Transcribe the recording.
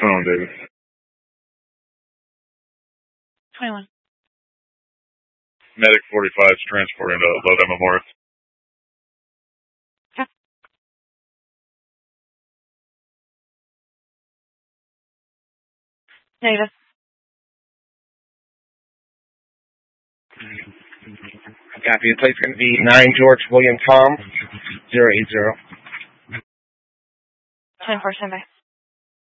21, David. 21. Medic 45 is transporting to Low Emma Morris. Okay. Negative. Copy. The plate's going to be 9 George William Tom 080. 10-4, standby.